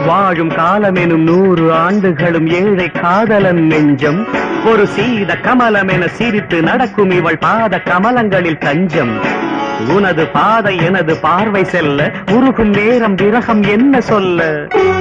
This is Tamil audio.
வாழும் காலமெனும் 100 ஆண்டுகளும் ஏழை காதலன் நெஞ்சம் ஒரு சீத கமலம் என சிரித்து நடக்கும் இவள் பாத கமலங்களில் தஞ்சம். உனது பாதை எனது பார்வை செல்ல உருகும் நேரம் விரகம் என்ன சொல்ல.